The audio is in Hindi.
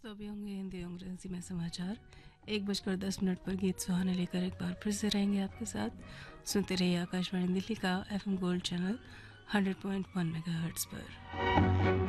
तो अभी होंगे हिंदी अंग्रेजी में समाचार। 1:10 पर गीत सुहाने लेकर एक बार फिर से रहेंगे आपके साथ। सुनते रहिए आकाशवाणी दिल्ली का FM गोल्ड चैनल 100.1 मेगाहर्ट्ज पर।